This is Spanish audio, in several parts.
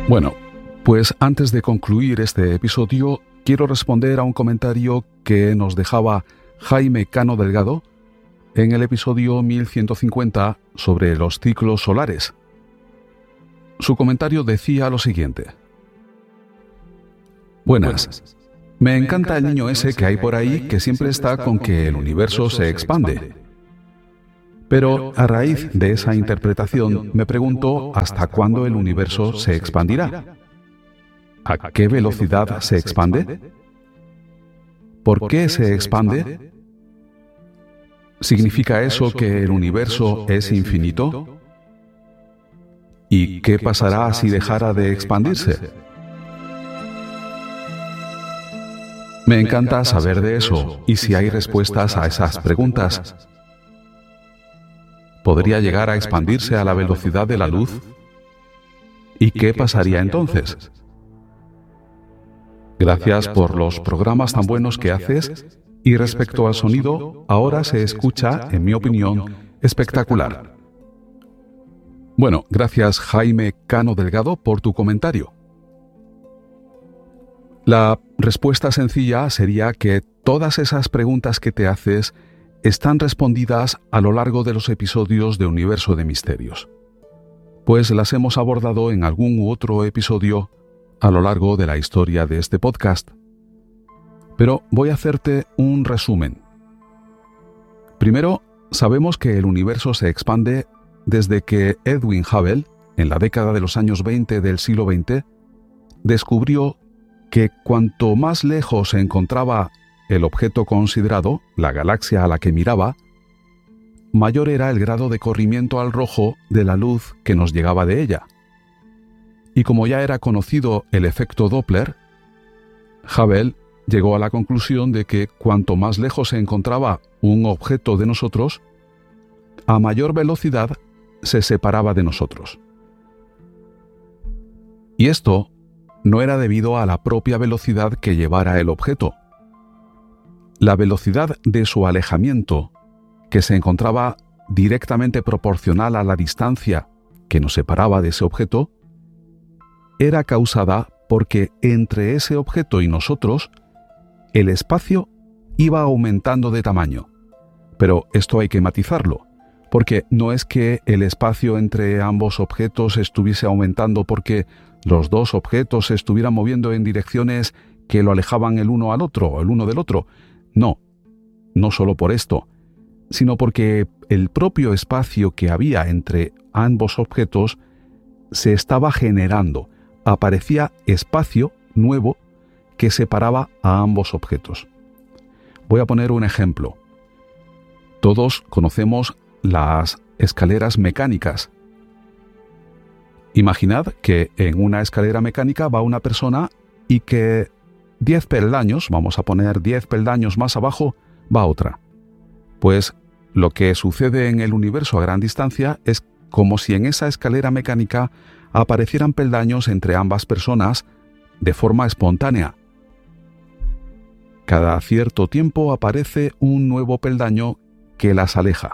Bueno, pues antes de concluir este episodio, quiero responder a un comentario que nos dejaba Jaime Cano Delgado en el episodio 1150 sobre los ciclos solares. Su comentario decía lo siguiente: Buenas. Me encanta el niño ese que hay por ahí que siempre está con que el universo se expande. Pero a raíz de esa interpretación me pregunto hasta cuándo el universo se expandirá. ¿A qué velocidad se expande? ¿Por qué se expande? ¿Significa eso que el universo es infinito? ¿Y qué pasará si dejara de expandirse? Me encanta saber de eso y si hay respuestas a esas preguntas. ¿Podría llegar a expandirse a la velocidad de la luz? ¿Y qué pasaría entonces? Gracias por los programas tan buenos que haces y respecto al sonido, ahora se escucha, en mi opinión, espectacular. Bueno, gracias Jaime Cano Delgado por tu comentario. La respuesta sencilla sería que todas esas preguntas que te haces están respondidas a lo largo de los episodios de Universo de Misterios, pues las hemos abordado en algún u otro episodio a lo largo de la historia de este podcast. Pero voy a hacerte un resumen. Primero, sabemos que el universo se expande desde que Edwin Hubble, en la década de los años 20 del siglo XX, descubrió que cuanto más lejos se encontraba el objeto considerado, la galaxia a la que miraba, mayor era el grado de corrimiento al rojo de la luz que nos llegaba de ella. Y como ya era conocido el efecto Doppler, Hubble llegó a la conclusión de que cuanto más lejos se encontraba un objeto de nosotros, a mayor velocidad se separaba de nosotros. Y esto no era debido a la propia velocidad que llevara el objeto. La velocidad de su alejamiento, que se encontraba directamente proporcional a la distancia que nos separaba de ese objeto, era causada porque entre ese objeto y nosotros, el espacio iba aumentando de tamaño. Pero esto hay que matizarlo, porque no es que el espacio entre ambos objetos estuviese aumentando porque los dos objetos se estuvieran moviendo en direcciones que lo alejaban el uno al otro, o el uno del otro. No solo por esto, sino porque el propio espacio que había entre ambos objetos se estaba generando. Aparecía espacio nuevo que separaba a ambos objetos. Voy a poner un ejemplo. Todos conocemos las escaleras mecánicas. Imaginad que en una escalera mecánica va una persona y que 10 peldaños, vamos a poner 10 peldaños más abajo, va otra. Pues lo que sucede en el universo a gran distancia es como si en esa escalera mecánica aparecieran peldaños entre ambas personas de forma espontánea. Cada cierto tiempo aparece un nuevo peldaño que las aleja.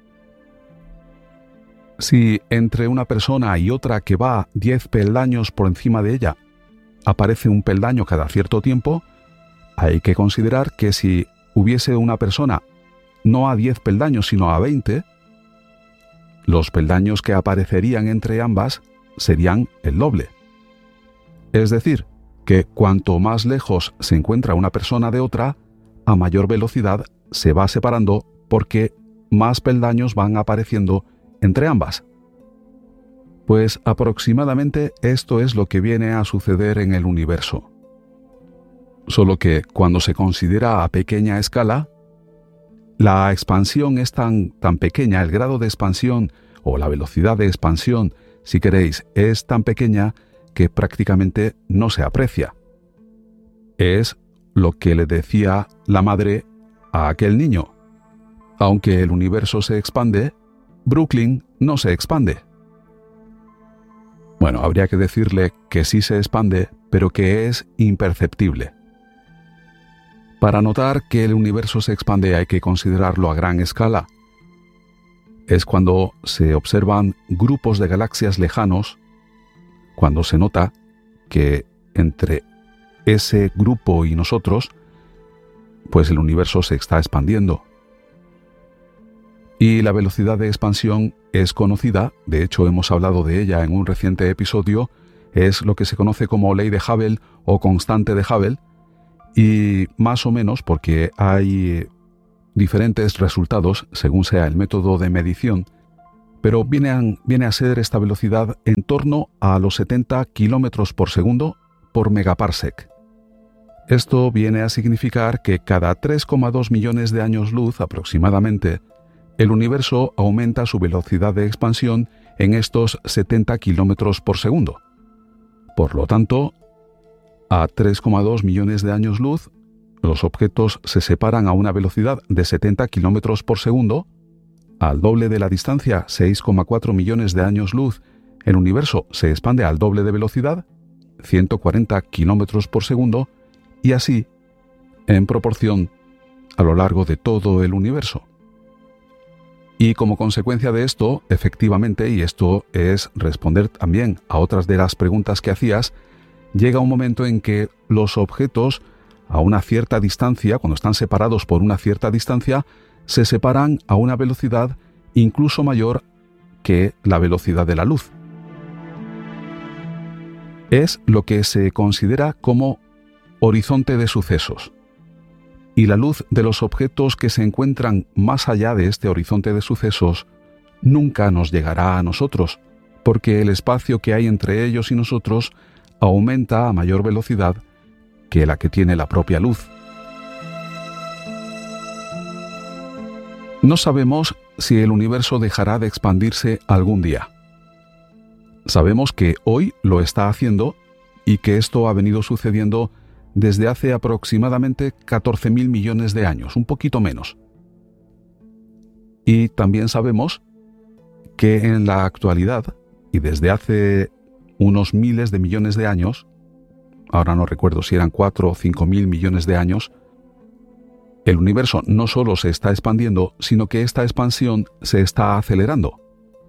Si entre una persona y otra que va 10 peldaños por encima de ella aparece un peldaño cada cierto tiempo, hay que considerar que si hubiese una persona no a 10 peldaños sino a 20, los peldaños que aparecerían entre ambas serían el doble. Es decir, que cuanto más lejos se encuentra una persona de otra, a mayor velocidad se va separando porque más peldaños van apareciendo entre ambas. Pues aproximadamente esto es lo que viene a suceder en el universo. Solo que cuando se considera a pequeña escala, la expansión es tan pequeña, el grado de expansión o la velocidad de expansión, si queréis, es tan pequeña que prácticamente no se aprecia. Es lo que le decía la madre a aquel niño. Aunque el universo se expande, Brooklyn no se expande. Bueno, habría que decirle que sí se expande, pero que es imperceptible. Para notar que el universo se expande hay que considerarlo a gran escala. Es cuando se observan grupos de galaxias lejanos, cuando se nota que entre ese grupo y nosotros, pues el universo se está expandiendo. Y la velocidad de expansión es conocida, de hecho hemos hablado de ella en un reciente episodio, es lo que se conoce como ley de Hubble o constante de Hubble, y más o menos porque hay diferentes resultados según sea el método de medición, pero viene a ser esta velocidad en torno a los 70 kilómetros por segundo por megaparsec. Esto viene a significar que cada 3,2 millones de años luz aproximadamente, el universo aumenta su velocidad de expansión en estos 70 kilómetros por segundo. Por lo tanto, a 3,2 millones de años luz, los objetos se separan a una velocidad de 70 kilómetros por segundo. Al doble de la distancia, 6,4 millones de años luz, el universo se expande al doble de velocidad, 140 kilómetros por segundo, y así, en proporción, a lo largo de todo el universo. Y como consecuencia de esto, efectivamente, y esto es responder también a otras de las preguntas que hacías, llega un momento en que los objetos a una cierta distancia, cuando están separados por una cierta distancia, se separan a una velocidad incluso mayor que la velocidad de la luz. Es lo que se considera como horizonte de sucesos. Y la luz de los objetos que se encuentran más allá de este horizonte de sucesos nunca nos llegará a nosotros, porque el espacio que hay entre ellos y nosotros aumenta a mayor velocidad que la que tiene la propia luz. No sabemos si el universo dejará de expandirse algún día. Sabemos que hoy lo está haciendo y que esto ha venido sucediendo desde hace aproximadamente 14.000 millones de años, un poquito menos. Y también sabemos que en la actualidad, y desde hace unos miles de millones de años, ahora no recuerdo si eran 4 o 5.000 millones de años, el universo no solo se está expandiendo, sino que esta expansión se está acelerando.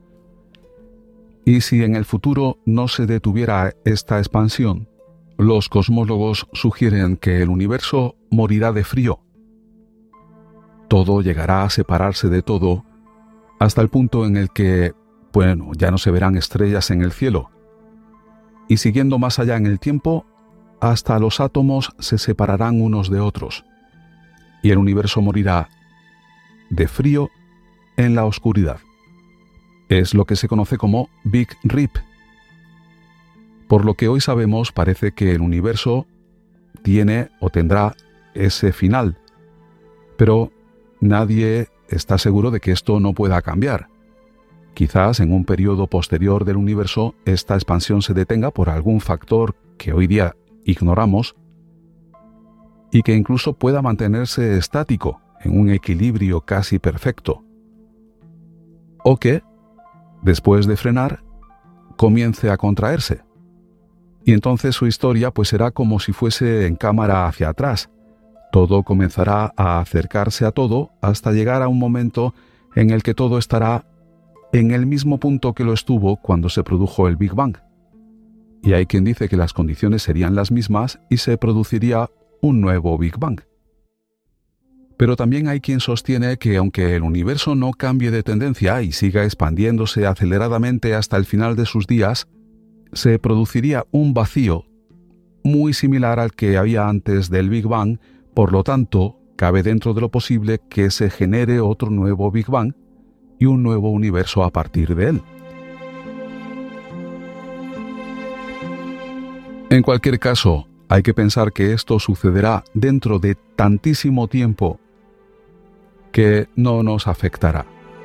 Y si en el futuro no se detuviera esta expansión, los cosmólogos sugieren que el universo morirá de frío. Todo llegará a separarse de todo hasta el punto en el que, ya no se verán estrellas en el cielo. Y siguiendo más allá en el tiempo, hasta los átomos se separarán unos de otros. Y el universo morirá de frío en la oscuridad. Es lo que se conoce como Big Rip. Por lo que hoy sabemos, parece que el universo tiene o tendrá ese final, pero nadie está seguro de que esto no pueda cambiar. Quizás en un periodo posterior del universo esta expansión se detenga por algún factor que hoy día ignoramos y que incluso pueda mantenerse estático en un equilibrio casi perfecto. O que, después de frenar, comience a contraerse. Y entonces su historia será como si fuese en cámara hacia atrás. Todo comenzará a acercarse a todo hasta llegar a un momento en el que todo estará en el mismo punto que lo estuvo cuando se produjo el Big Bang. Y hay quien dice que las condiciones serían las mismas y se produciría un nuevo Big Bang. Pero también hay quien sostiene que aunque el universo no cambie de tendencia y siga expandiéndose aceleradamente hasta el final de sus días, se produciría un vacío muy similar al que había antes del Big Bang, por lo tanto, cabe dentro de lo posible que se genere otro nuevo Big Bang y un nuevo universo a partir de él. En cualquier caso, hay que pensar que esto sucederá dentro de tantísimo tiempo que no nos afectará.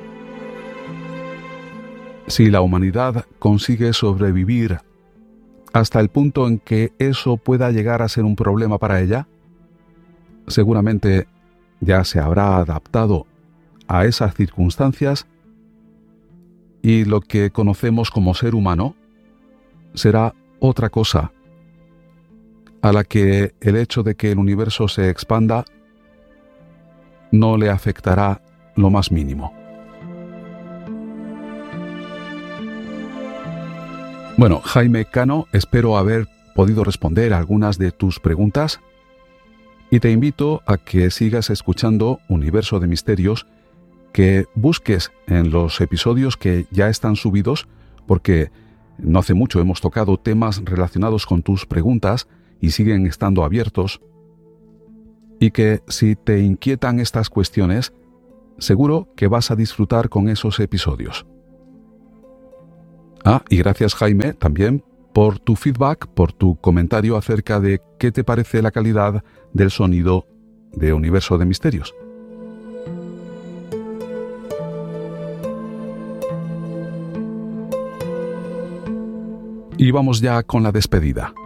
Si la humanidad consigue sobrevivir hasta el punto en que eso pueda llegar a ser un problema para ella, seguramente ya se habrá adaptado a esas circunstancias y lo que conocemos como ser humano será otra cosa, a la que el hecho de que el universo se expanda no le afectará lo más mínimo. Bueno, Jaime Cano, espero haber podido responder a algunas de tus preguntas y te invito a que sigas escuchando Universo de Misterios, que busques en los episodios que ya están subidos, porque no hace mucho hemos tocado temas relacionados con tus preguntas y siguen estando abiertos, y que si te inquietan estas cuestiones, seguro que vas a disfrutar con esos episodios. Y gracias, Jaime, también por tu feedback, por tu comentario acerca de qué te parece la calidad del sonido de Universo de Misterios. Y vamos ya con la despedida.